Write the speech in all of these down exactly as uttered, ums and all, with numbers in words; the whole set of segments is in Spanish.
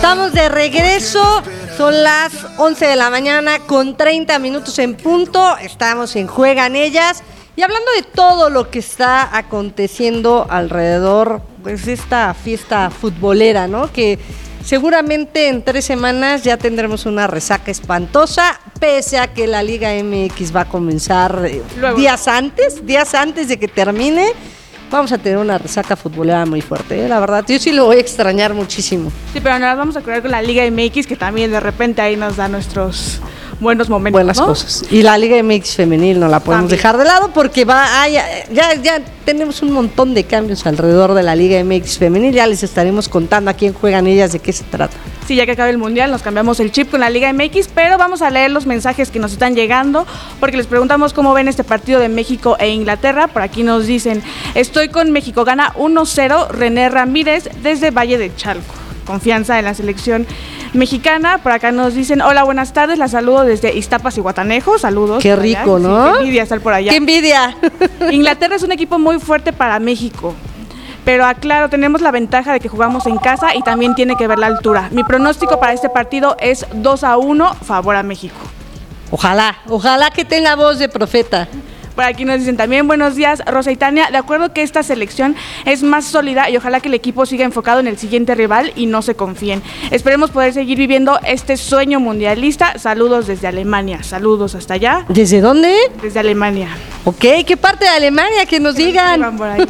Estamos de regreso, son las once de la mañana con treinta minutos en punto, estamos en Juegan Ellas y hablando de todo lo que está aconteciendo alrededor, pues esta fiesta futbolera, ¿no? Que seguramente en tres semanas ya tendremos una resaca espantosa, pese a que la Liga M X va a comenzar Luego. días antes, días antes de que termine. Vamos a tener una resaca futbolera muy fuerte, ¿eh? La verdad, yo sí lo voy a extrañar muchísimo. Sí, pero ahora vamos a cuidar con la Liga M X, que también de repente ahí nos da nuestros buenos momentos, Buenas ¿no? cosas. Y la Liga M X femenil no la podemos también dejar de lado porque va, ay, ya, ya tenemos un montón de cambios alrededor de la Liga M X femenil. Ya les estaremos contando a quién Juegan Ellas, de qué se trata. Sí, ya que acabe el Mundial, nos cambiamos el chip con la Liga M X, pero vamos a leer los mensajes que nos están llegando, porque les preguntamos cómo ven este partido de México e Inglaterra. Por aquí nos dicen, estoy con México, gana uno cero, René Ramírez, desde Valle de Chalco. Confianza en la selección mexicana. Por acá nos dicen, hola, buenas tardes, la saludo desde Iztapas y Guatanejo, saludos. Qué rico, allá. ¿No? Sí, qué envidia estar por allá. ¡Qué envidia! Inglaterra es un equipo muy fuerte para México, pero aclaro, tenemos la ventaja de que jugamos en casa y también tiene que ver la altura. Mi pronóstico para este partido es dos a uno, favor a México. Ojalá, ojalá que tenga voz de profeta. Por aquí nos dicen también, buenos días, Rosa y Tania, de acuerdo que esta selección es más sólida y ojalá que el equipo siga enfocado en el siguiente rival y no se confíen. Esperemos poder seguir viviendo este sueño mundialista. Saludos desde Alemania, saludos hasta allá. ¿Desde dónde? Desde Alemania. Ok, ¿qué parte de Alemania? Que nos que digan. Nos por ahí.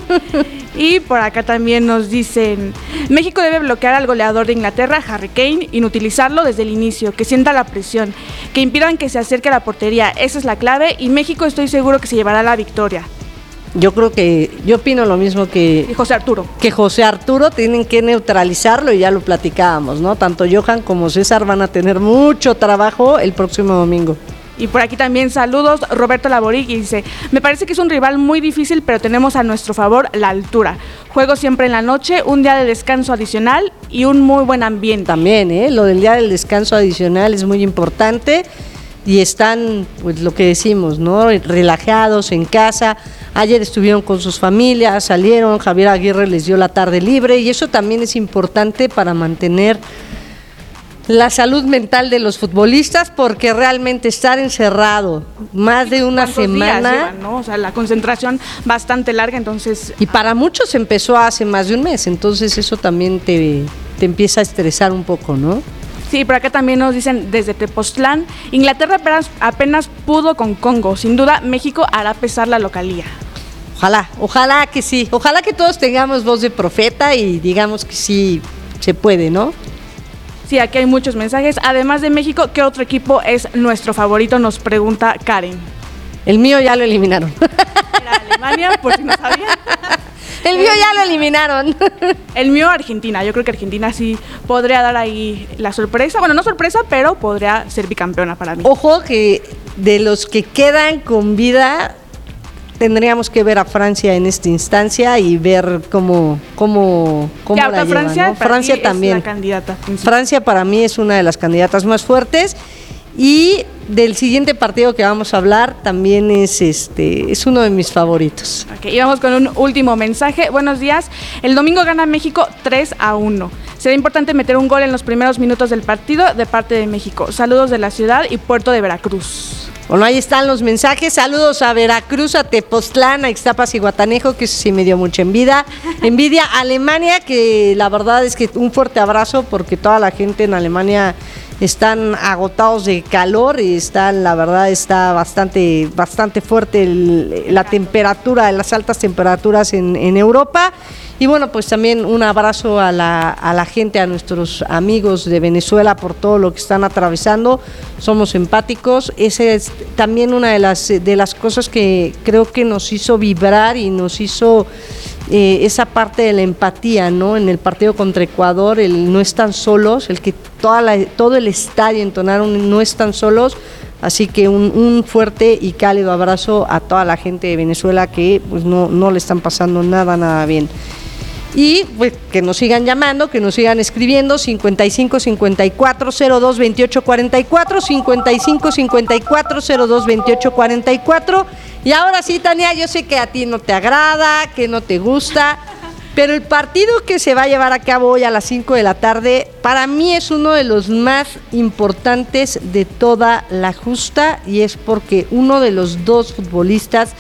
Y por acá también nos dicen, México debe bloquear al goleador de Inglaterra, Harry Kane, inutilizarlo desde el inicio, que sienta la presión, que impidan que se acerque a la portería, esa es la clave y México estoy seguro que se llevará la victoria. Yo creo que, yo opino lo mismo que y José Arturo. Que José Arturo tienen que neutralizarlo y ya lo platicábamos, ¿no? Tanto Johan como César van a tener mucho trabajo el próximo domingo. Y por aquí también saludos, Roberto Laborig, y dice, me parece que es un rival muy difícil, pero tenemos a nuestro favor la altura. Juego siempre en la noche, un día de descanso adicional y un muy buen ambiente. También, ¿eh? Lo del día del descanso adicional es muy importante y están, pues lo que decimos, ¿no? Relajados en casa. Ayer estuvieron con sus familias, salieron, Javier Aguirre les dio la tarde libre y eso también es importante para mantener la salud mental de los futbolistas, porque realmente estar encerrado más de una semana, llevan, ¿no? O sea, la concentración bastante larga, entonces. Y para muchos empezó hace más de un mes, entonces eso también te, te empieza a estresar un poco, ¿no? Sí, por acá también nos dicen desde Tepoztlán, Inglaterra apenas, apenas pudo con Congo, sin duda México hará pesar la localía. Ojalá, ojalá que sí, ojalá que todos tengamos voz de profeta y digamos que sí se puede, ¿no? Sí, aquí hay muchos mensajes. Además de México, ¿qué otro equipo es nuestro favorito? Nos pregunta Karen. El mío ya lo eliminaron. Era Alemania, por si no sabían. El mío ya lo eliminaron. El mío Argentina. Yo creo que Argentina sí podría dar ahí la sorpresa. Bueno, no sorpresa, pero podría ser bicampeona para mí. Ojo que de los que quedan con vida, tendríamos que ver a Francia en esta instancia y ver cómo cómo cómo la lleva, Francia, ¿no? Francia también. Es la candidata principal. Francia para mí es una de las candidatas más fuertes y del siguiente partido que vamos a hablar también es este es uno de mis favoritos. Okay, y vamos con un último mensaje. Buenos días. El domingo gana México tres a uno. Será importante meter un gol en los primeros minutos del partido de parte de México. Saludos de la ciudad y puerto de Veracruz. Bueno, ahí están los mensajes. Saludos a Veracruz, a Tepoztlán, a Ixtapas y Guatanejo, que eso sí me dio mucha envidia. Envidia a Alemania, que la verdad es que un fuerte abrazo, porque toda la gente en Alemania están agotados de calor y están, la verdad, está bastante, bastante fuerte el, la temperatura, las altas temperaturas en, en Europa. Y bueno, pues también un abrazo a la, a la gente, a nuestros amigos de Venezuela por todo lo que están atravesando. Somos empáticos. Esa es también una de las, de las cosas que creo que nos hizo vibrar y nos hizo eh, esa parte de la empatía, ¿no? En el partido contra Ecuador, el no están solos, el que toda la, todo el estadio entonaron no están solos. Así que un, un fuerte y cálido abrazo a toda la gente de Venezuela que pues no, no le están pasando nada, nada bien. Y pues que nos sigan llamando, que nos sigan escribiendo, cincuenta y cinco, cincuenta y cuatro, cero dos, veintiocho, cuarenta y cuatro, cincuenta y cinco, cincuenta y cuatro, cero dos, veintiocho, cuarenta y cuatro. Y ahora sí, Tania, yo sé que a ti no te agrada, que no te gusta, Pero el partido que se va a llevar a cabo hoy a las cinco de la tarde, para mí es uno de los más importantes de toda la justa, y es porque uno de los dos futbolistas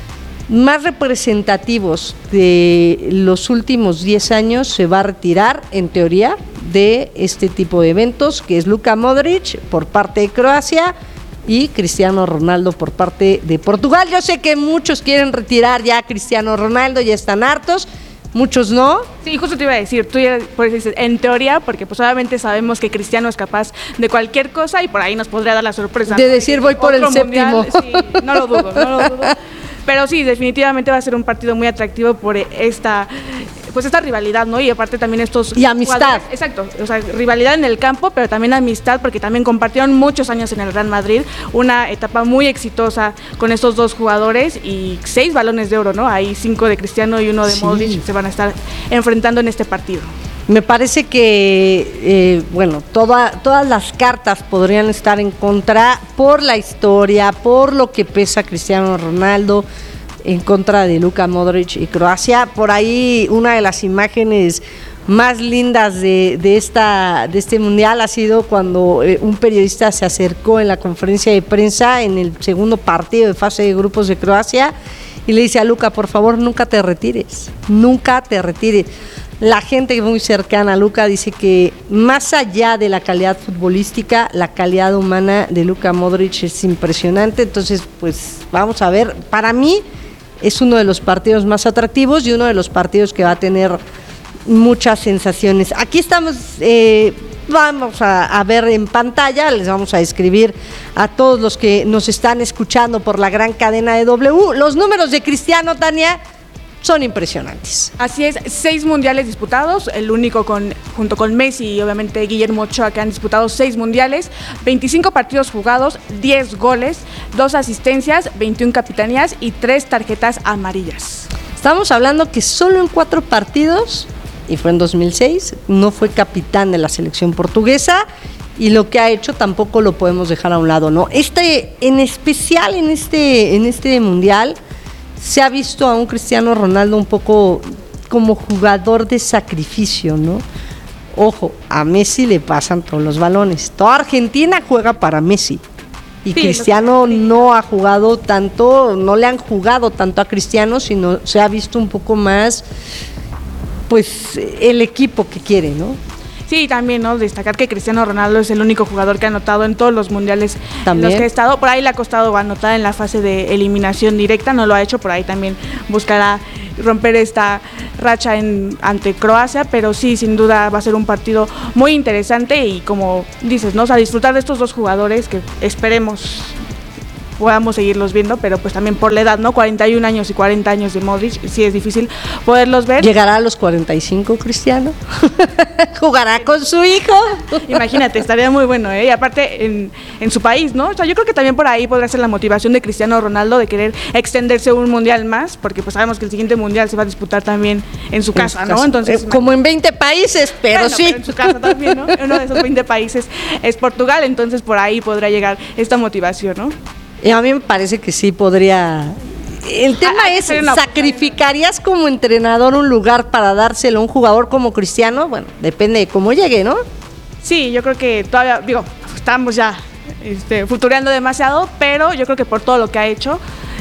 más representativos de los últimos diez años se va a retirar, en teoría, de este tipo de eventos, que es Luka Modric por parte de Croacia y Cristiano Ronaldo por parte de Portugal. Yo sé que muchos quieren retirar ya a Cristiano Ronaldo, ya están hartos. Muchos no. Sí, justo te iba a decir, tú ya por eso dices, en teoría, porque pues obviamente sabemos que Cristiano es capaz de cualquier cosa y por ahí nos podría dar la sorpresa. De decir, voy por el séptimo. Sí, no lo dudo, no lo dudo. Pero sí, definitivamente va a ser un partido muy atractivo por esta, pues esta rivalidad, ¿no? Y aparte también estos... Y amistad. Exacto, o sea, rivalidad en el campo, pero también amistad, porque también compartieron muchos años en el Real Madrid, una etapa muy exitosa con estos dos jugadores y seis balones de oro, ¿no? Hay cinco de Cristiano y uno de sí. Modric se van a estar enfrentando en este partido. Me parece que, eh, bueno, toda, todas las cartas podrían estar en contra por la historia, por lo que pesa Cristiano Ronaldo, en contra de Luka Modric y Croacia. Por ahí una de las imágenes más lindas de, de, esta, de este mundial ha sido cuando eh, un periodista se acercó en la conferencia de prensa en el segundo partido de fase de grupos de Croacia y le dice a Luka, por favor, nunca te retires, nunca te retires. La gente muy cercana a Luka dice que más allá de la calidad futbolística, la calidad humana de Luka Modric es impresionante. Entonces, pues vamos a ver, para mí es uno de los partidos más atractivos y uno de los partidos que va a tener muchas sensaciones. Aquí estamos, eh, vamos a, a ver en pantalla, les vamos a escribir a todos los que nos están escuchando por la gran cadena de W. Los números de Cristiano, Tania, son impresionantes. Así es, seis mundiales disputados, el único con junto con Messi y obviamente Guillermo Ochoa, que han disputado seis mundiales, veinticinco partidos jugados, diez goles, dos asistencias, veintiuna capitanías y tres tarjetas amarillas. Estamos hablando que solo en cuatro partidos, y fue en dos mil seis, no fue capitán de la selección portuguesa, y lo que ha hecho tampoco lo podemos dejar a un lado, ¿no? Este, en especial en este, en este mundial, se ha visto a un Cristiano Ronaldo un poco como jugador de sacrificio, ¿no? Ojo, a Messi le pasan todos los balones. Toda Argentina juega para Messi. Y sí, Cristiano sí. no ha jugado tanto, no le han jugado tanto a Cristiano, sino se ha visto un poco más, pues, el equipo que quiere, ¿no? Sí, también, ¿no? Destacar que Cristiano Ronaldo es el único jugador que ha anotado en todos los mundiales ¿También? en los que ha estado. Por ahí le ha costado anotar en la fase de eliminación directa, no lo ha hecho, por ahí también buscará romper esta racha en, ante Croacia, pero sí, sin duda va a ser un partido muy interesante y como dices, ¿no? O sea, disfrutar de estos dos jugadores que esperemos podamos seguirlos viendo, pero pues también por la edad, ¿no? cuarenta y un años y cuarenta años de Modric, sí es difícil poderlos ver. ¿Llegará a los cuarenta y cinco Cristiano? ¿Jugará con su hijo? Imagínate, estaría muy bueno, ¿eh? Y aparte en, en su país, ¿no? O sea, yo creo que también por ahí podrá ser la motivación de Cristiano Ronaldo de querer extenderse un mundial más, porque pues sabemos que el siguiente mundial se va a disputar también en su casa, en su ¿no? Casa. Entonces, eh, como en veinte países, pero bueno, sí. Pero en su casa también, ¿no? Uno de esos veinte países es Portugal, entonces por ahí podrá llegar esta motivación, ¿no? Y a mí me parece que sí podría. El tema ah, es, ¿sacrificarías como entrenador un lugar para dárselo a un jugador como Cristiano? Bueno, depende de cómo llegue, ¿no? Sí, yo creo que todavía, digo, estamos ya este, futureando demasiado, pero yo creo que por todo lo que ha hecho,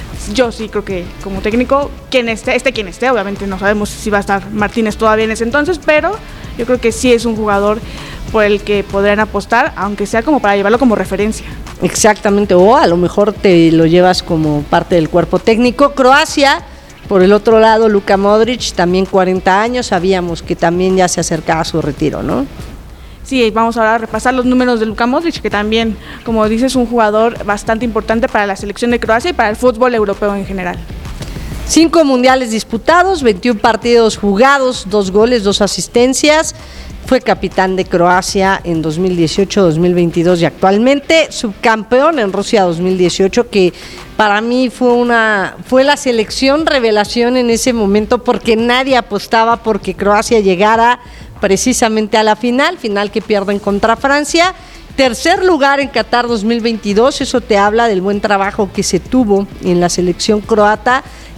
yo sí creo que como técnico, quien esté, esté quien esté, obviamente no sabemos si va a estar Martínez todavía en ese entonces, pero yo creo que sí es un jugador por el que podrían apostar, aunque sea como para llevarlo como referencia. Exactamente, o a lo mejor te lo llevas como parte del cuerpo técnico. Croacia, por el otro lado, Luka Modric, también cuarenta años, sabíamos que también ya se acercaba a su retiro, ¿no? Sí, vamos ahora a repasar los números de Luka Modric, que también, como dices, es un jugador bastante importante para la selección de Croacia y para el fútbol europeo en general. Cinco mundiales disputados, veintiún partidos jugados, dos goles, dos asistencias. Fue capitán de Croacia en dos mil dieciocho, dos mil veintidós y actualmente subcampeón en Rusia dos mil dieciocho, que para mí fue una fue la selección revelación en ese momento porque nadie apostaba porque Croacia llegara precisamente a la final, final que pierden contra Francia. Tercer lugar en Qatar dos mil veintidós, eso te habla del buen trabajo que se tuvo en la selección croata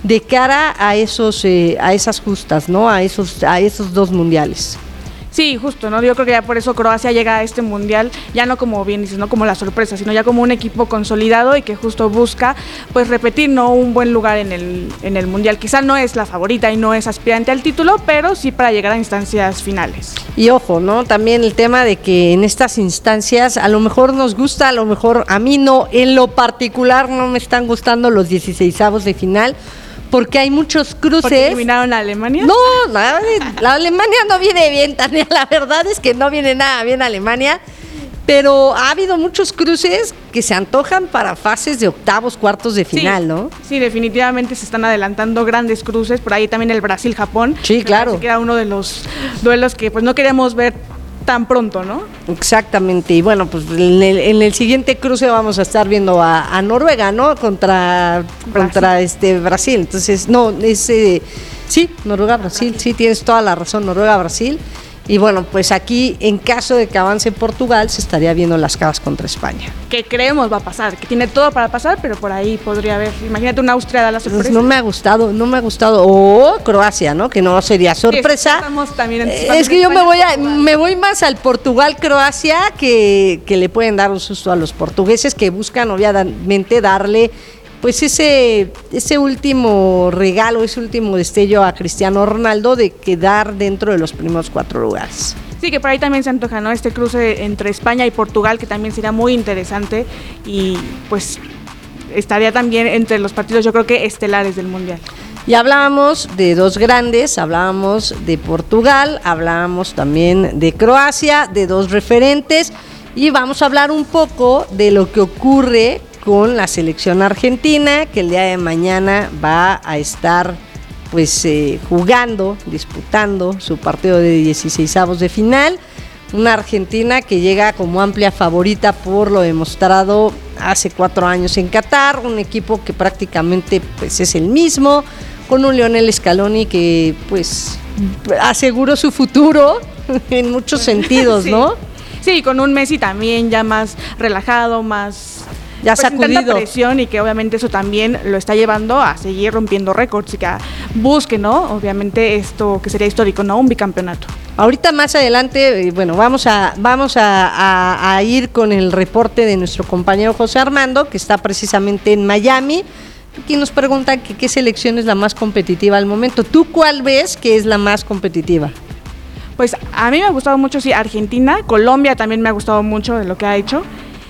de cara a esos eh, a esas justas, ¿no? A esos a esos dos mundiales. Sí, justo, ¿no? Yo creo que ya por eso Croacia llega a este mundial, ya no como bien dices, no como la sorpresa, sino ya como un equipo consolidado y que justo busca, pues, repetir, ¿no? Un buen lugar en el, en el mundial. Quizá no es la favorita y no es aspirante al título, pero sí para llegar a instancias finales. Y ojo, ¿no? También el tema de que en estas instancias a lo mejor nos gusta, a lo mejor a mí no, en lo particular no me están gustando los dieciseisavos de final, porque hay muchos cruces. ¿Porque eliminaron a Alemania? No, la, la Alemania no viene bien, Tania, la verdad es que no viene nada bien Alemania, pero ha habido muchos cruces que se antojan para fases de octavos, cuartos de final, sí, ¿no? Sí, definitivamente se están adelantando grandes cruces, por ahí también el Brasil-Japón. Sí, claro. Que era uno de los duelos que pues no queríamos ver tan pronto, ¿no? Exactamente, y bueno, pues en el, en el siguiente cruce vamos a estar viendo a, a Noruega, ¿no? Contra Brasil. contra este Brasil, entonces, no, es, eh, sí, Noruega-Brasil, sí, tienes toda la razón, Noruega-Brasil, y bueno, pues aquí, en caso de que avance Portugal, se estaría viendo las caras contra España. Que creemos va a pasar, que tiene todo para pasar, pero por ahí podría haber, imagínate una Austria da la sorpresa. Pues no me ha gustado, no me ha gustado, o Croacia, ¿no? Que no sería sorpresa. Sí, estamos también eh, es que yo me voy a, me voy más al Portugal-Croacia, que, que le pueden dar un susto a los portugueses, que buscan obviamente darle pues ese, ese último regalo, ese último destello a Cristiano Ronaldo de quedar dentro de los primeros cuatro lugares. Sí, que por ahí también se antoja, ¿no? Este cruce entre España y Portugal, que también sería muy interesante y pues estaría también entre los partidos, yo creo que estelares del Mundial. Y hablábamos de dos grandes, hablábamos de Portugal, hablábamos también de Croacia, de dos referentes, y vamos a hablar un poco de lo que ocurre con la selección argentina, que el día de mañana va a estar pues eh, jugando, disputando su partido de dieciseisavos de final. Una Argentina que llega como amplia favorita por lo demostrado hace cuatro años en Qatar, un equipo que prácticamente pues es el mismo, con un Lionel Scaloni que pues aseguró su futuro en muchos sentidos, sí. ¿no? Sí, con un Messi también ya más relajado, más ya pues sacudido. Sin tanta presión, y que obviamente eso también lo está llevando a seguir rompiendo récords y que busque, ¿no? Obviamente esto que sería histórico, ¿no? Un bicampeonato. Ahorita más adelante, bueno, vamos a vamos a, a, a ir con el reporte de nuestro compañero José Armando, que está precisamente en Miami. Aquí nos preguntan que qué selección es la más competitiva al momento. ¿Tú cuál ves que es la más competitiva? Pues a mí me ha gustado mucho, sí, Argentina. Colombia también me ha gustado mucho de lo que ha hecho.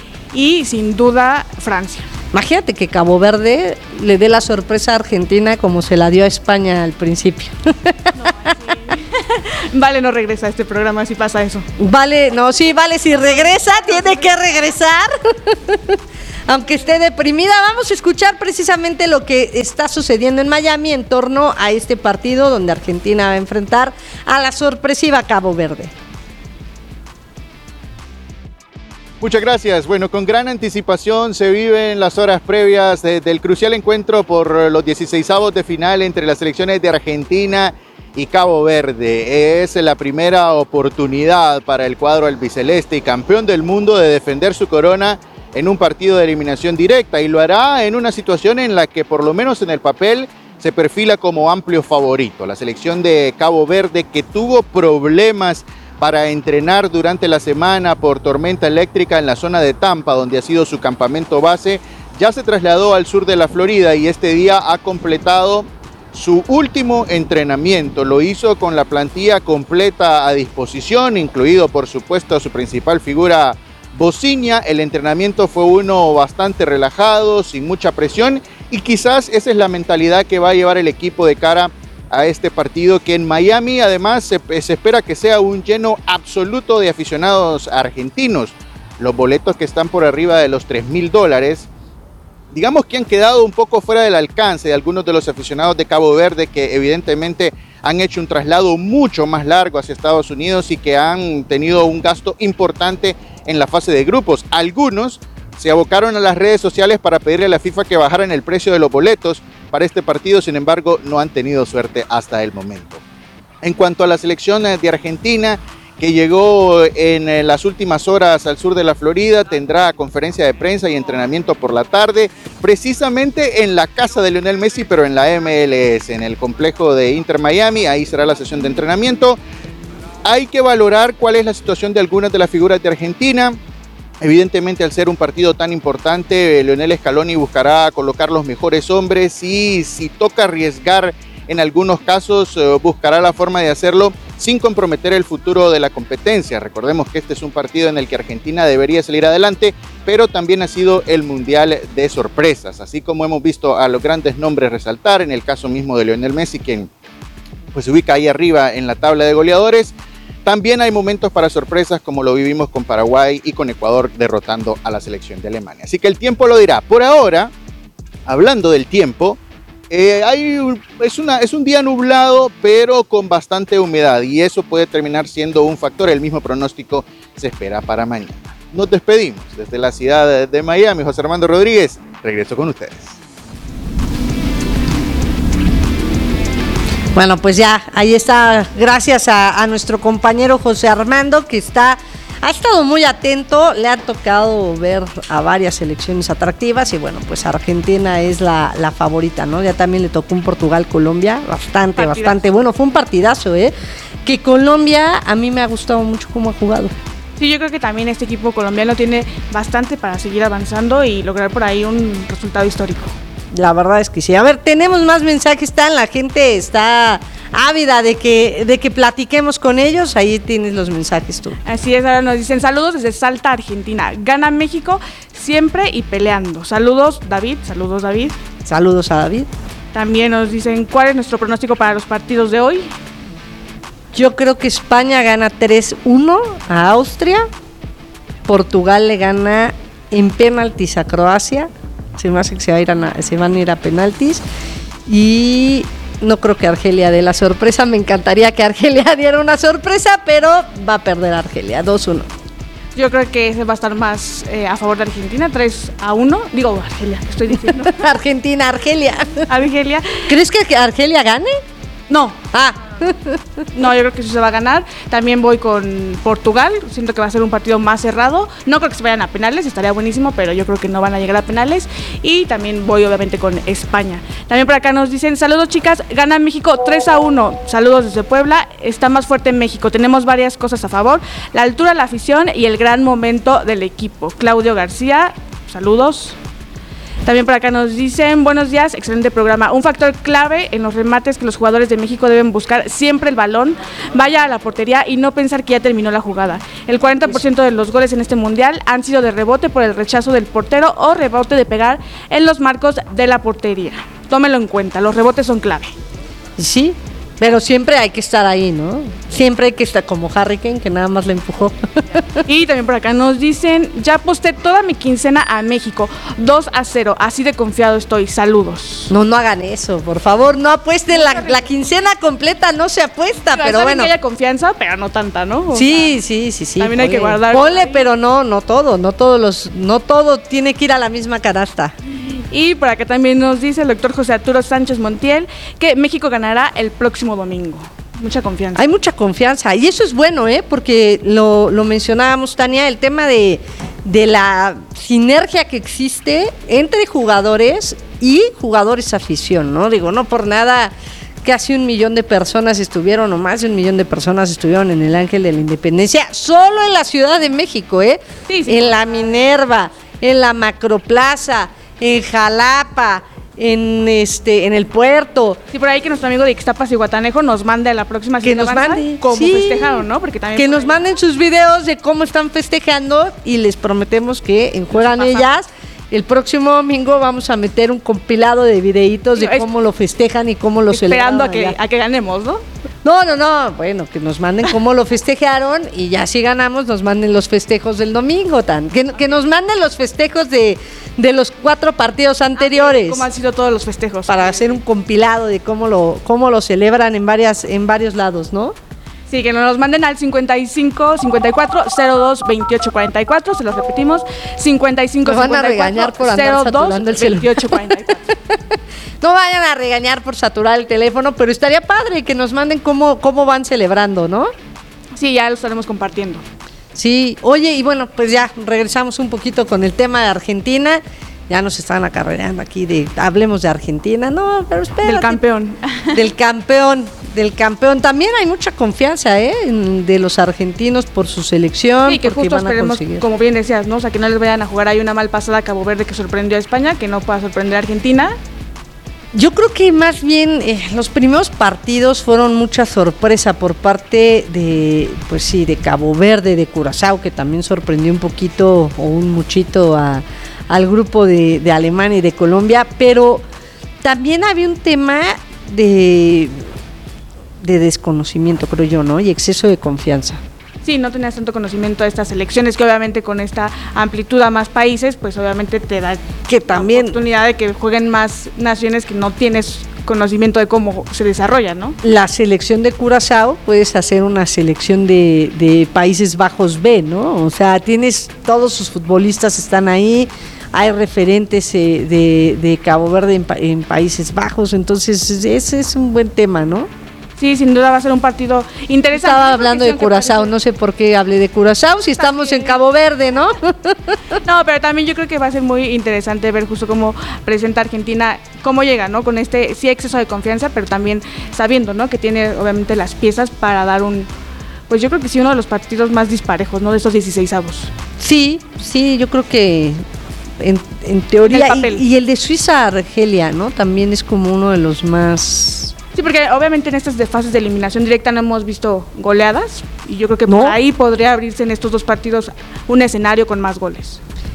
Y sin duda Francia. Imagínate que Cabo Verde le dé la sorpresa a Argentina como se la dio a España al principio. No, sí. Vale, no regresa a este programa si pasa eso. Vale, no, sí, Vale, si regresa, tiene que regresar. Aunque esté deprimida, vamos a escuchar precisamente lo que está sucediendo en Miami en torno a este partido donde Argentina va a enfrentar a la sorpresiva Cabo Verde. Muchas gracias. Bueno, con gran anticipación se viven las horas previas de, del crucial encuentro por los dieciseisavos de final entre las selecciones de Argentina y Cabo Verde. Es la primera oportunidad para el cuadro albiceleste y campeón del mundo de defender su corona en un partido de eliminación directa, y lo hará en una situación en la que por lo menos en el papel se perfila como amplio favorito. La selección de Cabo Verde, que tuvo problemas para entrenar durante la semana por tormenta eléctrica en la zona de Tampa, donde ha sido su campamento base, ya se trasladó al sur de la Florida y este día ha completado su último entrenamiento. Lo hizo con la plantilla completa a disposición, incluido por supuesto su principal figura, Bociña. El entrenamiento fue uno bastante relajado, sin mucha presión, y quizás esa es la mentalidad que va a llevar el equipo de cara a este partido, que en Miami además se, se espera que sea un lleno absoluto de aficionados argentinos. Los boletos, que están por arriba de los tres mil dólares, digamos que han quedado un poco fuera del alcance de algunos de los aficionados de Cabo Verde, que evidentemente han hecho un traslado mucho más largo hacia Estados Unidos y que han tenido un gasto importante en la fase de grupos. Algunos se abocaron a las redes sociales para pedirle a la FIFA que bajaran el precio de los boletos para este partido, sin embargo no han tenido suerte hasta el momento. En cuanto a la selección de Argentina, que llegó en eh, las últimas horas al sur de la Florida, tendrá conferencia de prensa y entrenamiento por la tarde, precisamente en la casa de Lionel Messi, pero en la M L S, en el complejo de Inter Miami. Ahí será la sesión de entrenamiento. Hay que valorar cuál es la situación de algunas de las figuras de Argentina. Evidentemente, al ser un partido tan importante, Lionel Scaloni buscará colocar los mejores hombres y si toca arriesgar en algunos casos, eh, buscará la forma de hacerlo sin comprometer el futuro de la competencia. Recordemos que este es un partido en el que Argentina debería salir adelante, pero también ha sido el mundial de sorpresas, así como hemos visto a los grandes nombres resaltar, en el caso mismo de Lionel Messi, quien pues, se ubica ahí arriba en la tabla de goleadores. También hay momentos para sorpresas como lo vivimos con Paraguay y con Ecuador derrotando a la selección de Alemania. Así que el tiempo lo dirá. Por ahora, hablando del tiempo, eh, hay, es, una, es un día nublado pero con bastante humedad y eso puede terminar siendo un factor. El mismo pronóstico se espera para mañana. Nos despedimos desde la ciudad de Miami. José Armando Rodríguez, regreso con ustedes. Bueno, pues ya, ahí está, gracias a, a nuestro compañero José Armando, que está, ha estado muy atento, le ha tocado ver a varias selecciones atractivas y bueno, pues Argentina es la, la favorita, ¿no? Ya también le tocó un Portugal-Colombia, bastante, partidazo. bastante bueno, fue un partidazo, ¿eh? Que Colombia a mí me ha gustado mucho cómo ha jugado. Sí, yo creo que también este equipo colombiano tiene bastante para seguir avanzando y lograr por ahí un resultado histórico. La verdad es que sí. A ver, tenemos más mensajes, están, la gente está ávida de que, de que platiquemos con ellos. Ahí tienes los mensajes tú. Así es, ahora nos dicen saludos desde Salta, Argentina. Gana México siempre y peleando. Saludos, David. Saludos, David. Saludos a David. También nos dicen cuál es nuestro pronóstico para los partidos de hoy. Yo creo que España gana tres uno a Austria. Portugal le gana en penaltis a Croacia. Se me hace que se, va a ir a, se van a ir a penaltis y no creo que Argelia dé la sorpresa. Me encantaría que Argelia diera una sorpresa, pero va a perder Argelia, dos uno. Yo creo que ese va a estar más eh, a favor de Argentina, tres a uno. Digo, Argelia, ¿qué estoy diciendo? Argentina, Argelia. Argelia. ¿Crees que Argelia gane? No. Ah. No, yo creo que sí se va a ganar. También voy con Portugal. Siento que va a ser un partido más cerrado. No creo que se vayan a penales, estaría buenísimo, pero yo creo que no van a llegar a penales. Y también voy obviamente con España. También por acá nos dicen, saludos chicas, gana México tres a uno. Saludos desde Puebla, está más fuerte en México. Tenemos varias cosas a favor, la altura, la afición y el gran momento del equipo. Claudio García, saludos. También por acá nos dicen, buenos días, excelente programa. Un factor clave en los remates que los jugadores de México deben buscar siempre el balón, vaya a la portería y no pensar que ya terminó la jugada. El cuarenta por ciento de los goles en este mundial han sido de rebote por el rechazo del portero o rebote de pegar en los marcos de la portería. Tómelo en cuenta, los rebotes son clave. Sí, pero siempre hay que estar ahí, ¿no? Siempre hay que estar como Harry Kane, que nada más le empujó. Y también por acá nos dicen, ya aposté toda mi quincena a México, dos a cero, así de confiado estoy, saludos. No, no hagan eso, por favor, no apuesten, la, la quincena completa no se apuesta, pero, pero bueno. Que haya confianza, pero no tanta, ¿no? O sí, sea, sí, sí, sí. También ponle, hay que guardar. Ponle, pero no, no todo, no todos los, no todo tiene que ir a la misma canasta. Y por acá también nos dice el doctor José Arturo Sánchez Montiel que México ganará el próximo domingo. Mucha confianza. Hay mucha confianza y eso es bueno, ¿eh? Porque lo, lo mencionábamos, Tania, el tema de, de la sinergia que existe entre jugadores y jugadores afición, ¿no? Digo, no por nada casi un millón de personas estuvieron, o más de un millón de personas estuvieron en el Ángel de la Independencia, solo en la Ciudad de México, ¿eh? Sí, sí. En la Minerva, en la Macroplaza, en Jalapa, en este, en el puerto. Sí, por ahí que nuestro amigo de Ixtapas y Guatanejo nos mande a la próxima que nos mande cómo sí, festejaron, ¿no? Porque también que nos manden sus videos de cómo están festejando y les prometemos que en Juegan Ellas el próximo domingo vamos a meter un compilado de videitos de cómo lo festejan y cómo lo celebran. Esperando a que, a que ganemos, ¿no? No, no, no, bueno, que nos manden cómo lo festejaron y ya si ganamos nos manden los festejos del domingo, tan que, que nos manden los festejos de, de los cuatro partidos anteriores. ¿Cómo han sido todos los festejos? Para hacer un compilado de cómo lo, cómo lo celebran en varias, en varios lados, ¿no? Sí, que nos manden al cincuenta y cinco, cincuenta y cuatro, cero dos, veintiocho, cuarenta y cuatro, se los repetimos, cincuenta y cinco, cincuenta y cuatro, cero dos, veintiocho, cuarenta y cuatro. No vayan a regañar por saturar el teléfono, pero estaría padre que nos manden cómo, cómo van celebrando, ¿no? Sí, ya lo estaremos compartiendo. Sí, oye, y bueno, pues ya regresamos un poquito con el tema de Argentina. Ya nos están acarreando aquí de, hablemos de Argentina, no, pero espérate. Del campeón. Del campeón, del campeón. También hay mucha confianza, ¿eh? De los argentinos por su selección. Sí, que justo van a esperemos, conseguir. como bien decías, ¿no? O sea, que no les vayan a jugar ahí una mal pasada a Cabo Verde que sorprendió a España, que no pueda sorprender a Argentina. Yo creo que más bien eh, los primeros partidos fueron mucha sorpresa por parte de, pues sí, de Cabo Verde, de Curazao, que también sorprendió un poquito o un muchito a al grupo de, de Alemania y de Colombia, pero también había un tema de, de desconocimiento, creo yo, ¿no? Y exceso de confianza. Sí, no tenías tanto conocimiento de estas elecciones, que obviamente con esta amplitud a más países, pues obviamente te da que también la oportunidad de que jueguen más naciones que no tienes conocimiento de cómo se desarrolla, ¿no? La selección de Curazao, puedes hacer una selección de, de Países Bajos B, ¿no? O sea, tienes, todos sus futbolistas están ahí, hay referentes eh, de, de Cabo Verde en, en Países Bajos, entonces ese es un buen tema, ¿no? Sí, sin duda va a ser un partido interesante. Estaba hablando de Curazao, no sé por qué hablé de Curazao, si estamos también en Cabo Verde, ¿no? No, pero también yo creo que va a ser muy interesante ver justo cómo presenta Argentina, cómo llega, ¿no? Con este, sí, exceso de confianza, pero también sabiendo, ¿no? Que tiene obviamente las piezas para dar un, pues yo creo que sí, uno de los partidos más disparejos, ¿no? De estos dieciseisavos. Sí, sí, yo creo que en, en teoría, el y, y el de Suiza-Argelia, ¿no? También es como uno de los más... Sí, porque obviamente en estas de fases de eliminación directa no hemos visto goleadas y yo creo que ¿No? por ahí podría abrirse en estos dos partidos un escenario con más goles.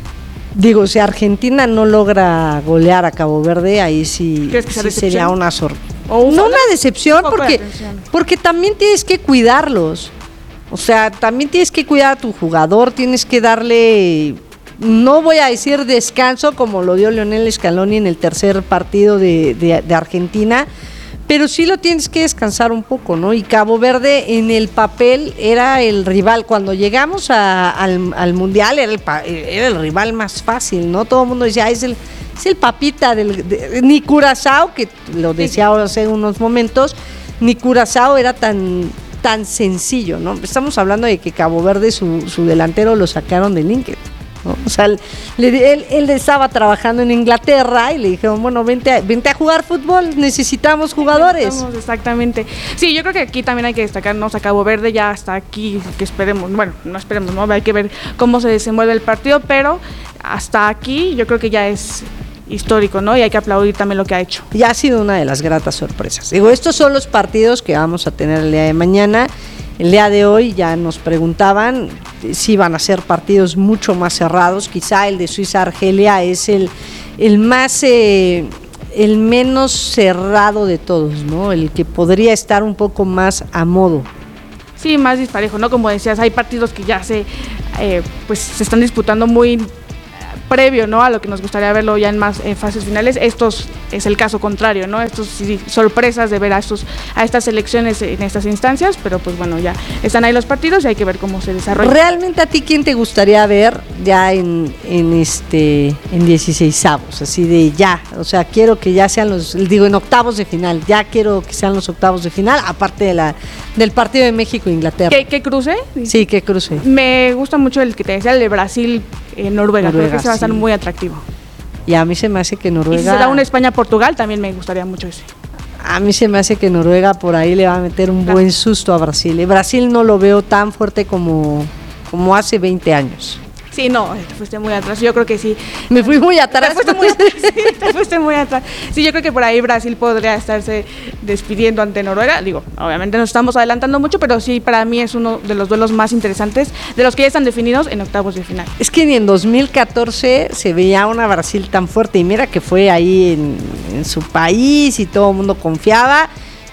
Digo, si Argentina no logra golear a Cabo Verde, ahí sí, ¿Crees que sí sea sería una sorpresa. Un no una decepción, un porque, de porque también tienes que cuidarlos. O sea, también tienes que cuidar a tu jugador, tienes que darle... No voy a decir descanso como lo dio Lionel Scaloni en el tercer partido de, de, de Argentina, pero sí lo tienes que descansar un poco, ¿no? Y Cabo Verde en el papel era el rival. Cuando llegamos a, al, al Mundial era el, era el rival más fácil, ¿no? Todo el mundo decía, ah, es el, es el papita del... De, ni Curazao, que lo decía hace unos momentos, ni Curazao era tan, tan sencillo, ¿no? Estamos hablando de que Cabo Verde, su, su delantero lo sacaron del Inter, ¿no? O sea, le, él, él estaba trabajando en Inglaterra y le dijeron, bueno, vente a, vente a jugar fútbol, necesitamos jugadores. Necesitamos, exactamente. Sí, yo creo que aquí también hay que destacarnos a Cabo Verde, ya hasta aquí, que esperemos, bueno, no esperemos, ¿no? Hay que ver cómo se desenvuelve el partido, pero hasta aquí yo creo que ya es histórico, ¿no? Y hay que aplaudir también lo que ha hecho. Ya ha sido una de las gratas sorpresas. Digo, estos son los partidos que vamos a tener el día de mañana. El día de hoy ya nos preguntaban si van a ser partidos mucho más cerrados. Quizá el de Suiza-Argelia es el, el más, eh, el menos cerrado de todos, ¿no? El que podría estar un poco más a modo. Sí, más disparejo, ¿no? Como decías, hay partidos que ya se, eh, pues, se están disputando muy previo, ¿no? A lo que nos gustaría verlo ya en más en fases finales. Estos es el caso contrario, ¿no? Estos sí, sorpresas de ver a estos a estas selecciones en estas instancias, pero pues bueno, ya están ahí los partidos y hay que ver cómo se desarrolla. ¿Realmente a ti quién te gustaría ver ya en, en este en dieciseisavos? Así de ya, o sea, quiero que ya sean los, digo, en octavos de final, ya quiero que sean los octavos de final, aparte de la del partido de México-Inglaterra. ¿Qué, qué cruce? Sí, qué cruce. Me gusta mucho el que te decía, el de Brasil Eh, Noruega, Noruega, creo que ese va a estar sí. muy atractivo. Y a mí se me hace que Noruega... Y si se da un España-Portugal, también me gustaría mucho ese. A mí se me hace que Noruega por ahí le va a meter un claro. buen susto a Brasil. Eh, Brasil no lo veo tan fuerte como, como hace veinte años. Sí, no, te fuiste muy atrás. Yo creo que sí. Me fui muy atrás. Te fuiste muy atrás. Sí, te fuiste muy atrás. Sí, yo creo que por ahí Brasil podría estarse despidiendo ante Noruega. Digo, obviamente nos estamos adelantando mucho, pero sí, para mí es uno de los duelos más interesantes, de los que ya están definidos en octavos de final. Es que ni en dos mil catorce se veía una Brasil tan fuerte, y mira que fue ahí en, en su país y todo el mundo confiaba.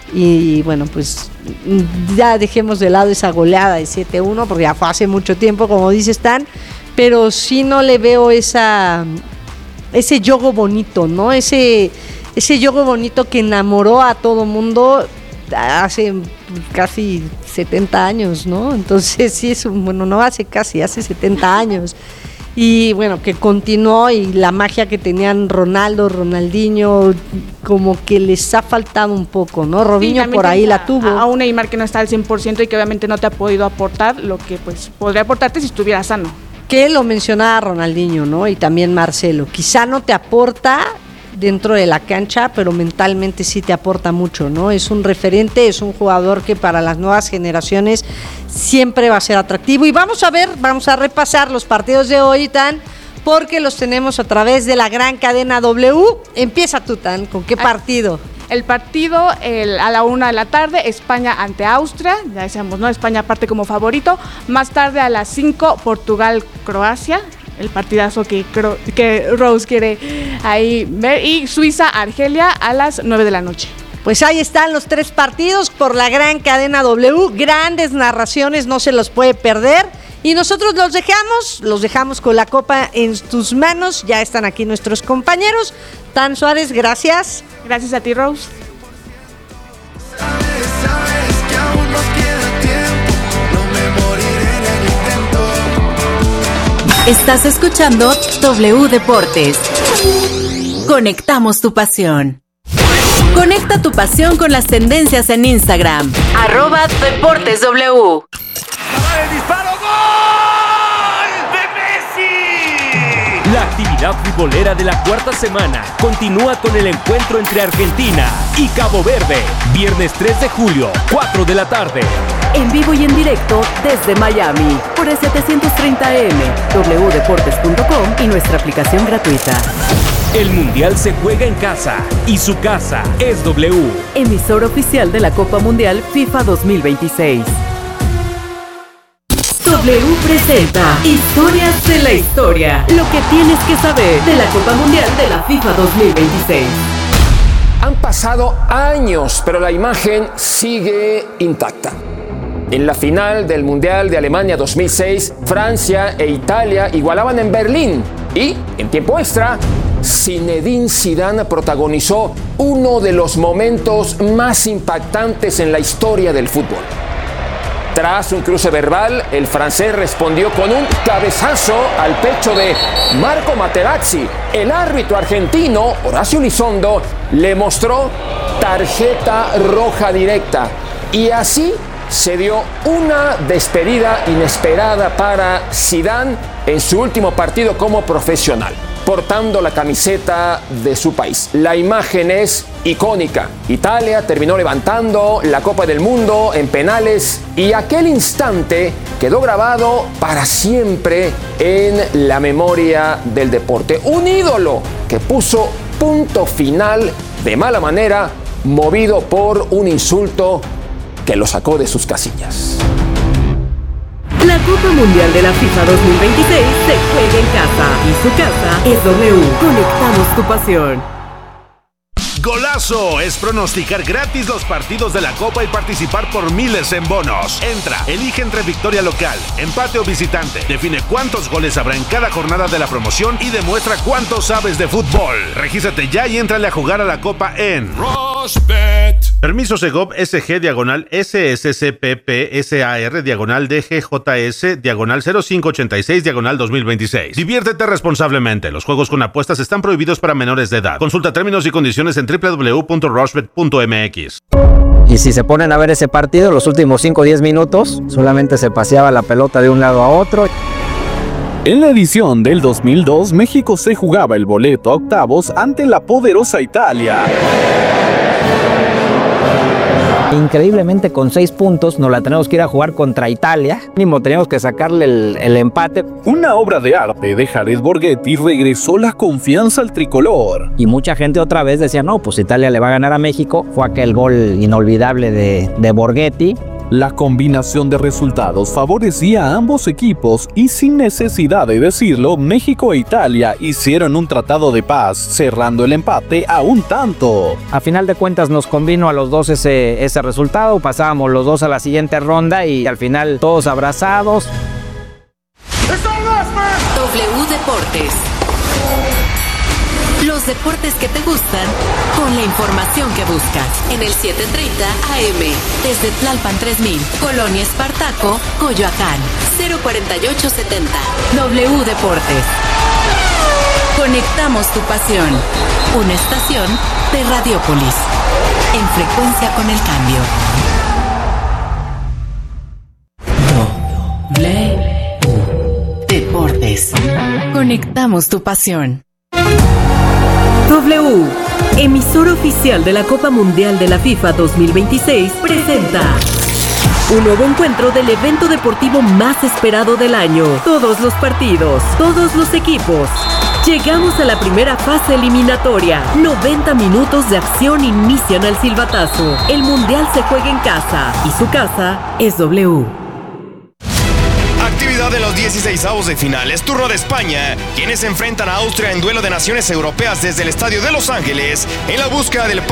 Y bueno, pues ya dejemos de lado esa goleada de siete uno, porque ya fue hace mucho tiempo, como dice Stan, pero sí no le veo esa ese juego bonito, ¿no? Ese ese juego bonito que enamoró a todo mundo hace casi setenta años, ¿no? Entonces sí es un, bueno, no hace casi, hace setenta años. Y bueno, que continuó y la magia que tenían Ronaldo, Ronaldinho, como que les ha faltado un poco, ¿no? Robinho sí, por ahí la tuvo. A un Neymar que no está al cien por ciento y que obviamente no te ha podido aportar lo que pues podría aportarte si estuviera sano. Que lo mencionaba Ronaldinho, ¿no? Y también Marcelo. Quizá no te aporta dentro de la cancha, pero mentalmente sí te aporta mucho, ¿no? Es un referente, es un jugador que para las nuevas generaciones siempre va a ser atractivo. Y vamos a ver, vamos a repasar los partidos de hoy, Tan, porque los tenemos a través de la gran cadena W. Empieza tú, Tan, ¿con qué partido? El partido el, a la una de la tarde, España ante Austria, ya decíamos, ¿no? España parte como favorito. Más tarde a las cinco, Portugal-Croacia. El partidazo que, que Rose quiere ahí ver, y Suiza-Argelia a las nueve de la noche. Pues ahí están los tres partidos por la gran cadena W, grandes narraciones, no se los puede perder, y nosotros los dejamos, los dejamos con la copa en tus manos, ya están aquí nuestros compañeros. Tan Suárez, gracias. Gracias a ti, Rose. Sabes, sabes que aún nos queda tiempo, no me moriré en el intento. Estás escuchando W Deportes. Conectamos tu pasión. Conecta tu pasión con las tendencias en Instagram. Arroba Deportes W. ¡El disparo! ¡Gol de Messi! La actividad futbolera de la cuarta semana continúa con el encuentro entre Argentina y Cabo Verde. Viernes tres de julio, cuatro de la tarde. En vivo y en directo desde Miami por el setecientos treinta eme, w deportes punto com y nuestra aplicación gratuita. El Mundial se juega en casa y su casa es W. Emisor oficial de la Copa Mundial FIFA dos mil veintiséis. W presenta Historias de la Historia. Lo que tienes que saber de la Copa Mundial de la FIFA dos mil veintiséis. Han pasado años, pero la imagen sigue intacta. En la final del Mundial de Alemania dos mil seis, Francia e Italia igualaban en Berlín y, en tiempo extra, Zinedine Zidane protagonizó uno de los momentos más impactantes en la historia del fútbol. Tras un cruce verbal, el francés respondió con un cabezazo al pecho de Marco Materazzi. El árbitro argentino, Horacio Elizondo, le mostró tarjeta roja directa. Y así se dio una despedida inesperada para Zidane en su último partido como profesional, portando la camiseta de su país. La imagen es icónica. Italia terminó levantando la Copa del Mundo en penales y aquel instante quedó grabado para siempre en la memoria del deporte. Un ídolo que puso punto final de mala manera, movido por un insulto que lo sacó de sus casillas. La Copa Mundial de la FIFA dos mil veintiséis se juega en casa y su casa es W. Conectamos tu pasión. Golazo es pronosticar gratis los partidos de la Copa y participar por miles en bonos. Entra, elige entre victoria local, empate o visitante. Define cuántos goles habrá en cada jornada de la promoción y demuestra cuánto sabes de fútbol. Regístrate ya y éntrale a jugar a la Copa en Rushbet. Permiso Segov S G diagonal S S C P P S A R diagonal D G J S diagonal cero cinco ochenta y seis diagonal dos mil veintiséis. Diviértete responsablemente. Los juegos con apuestas están prohibidos para menores de edad. Consulta términos y condiciones en doble u doble u doble u punto rushbet punto m x. Y si se ponen a ver ese partido, los últimos cinco o diez minutos, solamente se paseaba la pelota de un lado a otro. En la edición del dos mil dos, México se jugaba el boleto a octavos ante la poderosa Italia. Increíblemente con seis puntos nos la tenemos que ir a jugar contra Italia. Mínimo teníamos que sacarle el, el empate. Una obra de arte de Jared Borghetti regresó la confianza al tricolor. Y mucha gente otra vez decía, no, pues Italia le va a ganar a México. Fue aquel gol inolvidable de, de Borghetti. La combinación de resultados favorecía a ambos equipos y sin necesidad de decirlo, México e Italia hicieron un tratado de paz, cerrando el empate a un tanto. A final de cuentas nos convino a los dos ese, ese resultado, pasábamos los dos a la siguiente ronda y al final todos abrazados. W Deportes. Los deportes que te gustan con la información que buscas. En el siete treinta A M. Desde Tlalpan tres mil, Colonia Espartaco, Coyoacán. cero cuarenta y ocho setenta. W Deportes. Conectamos tu pasión. Una estación de Radiópolis. En frecuencia con el cambio. W Deportes. Conectamos tu pasión. W, emisor oficial de la Copa Mundial de la FIFA dos mil veintiséis, presenta un nuevo encuentro del evento deportivo más esperado del año. Todos los partidos, todos los equipos. Llegamos a la primera fase eliminatoria. noventa minutos de acción inician al silbatazo. El Mundial se juega en casa y su casa es W. Actividad de los dieciseisavos de final. Es turno de España, quienes se enfrentan a Austria en duelo de naciones europeas desde el Estadio de Los Ángeles en la búsqueda del